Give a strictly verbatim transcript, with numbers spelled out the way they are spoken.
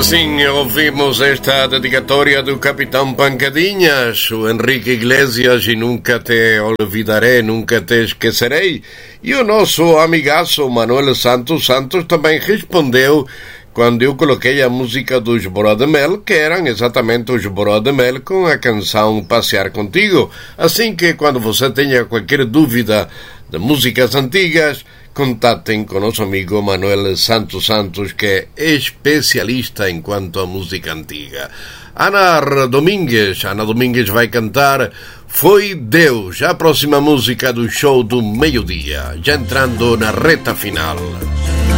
assim ouvimos esta dedicatória do Capitão Pancadinhas, o Henrique Iglesias, e Nunca Te Olvidaré, Nunca Te Esquecerei. E o nosso amigaço Manuel Santos Santos também respondeu quando eu coloquei a música dos Boró de Mel, que eram exatamente os Boró de Mel com a canção Passear Contigo. Assim que quando você tenha qualquer dúvida de músicas antigas, contatem com nosso amigo Manuel Santos Santos, que é especialista em quanto a música antiga. Ana Domingues, Ana Domingues vai cantar Foi Deus, a próxima música do show do meio-dia, já entrando na reta final.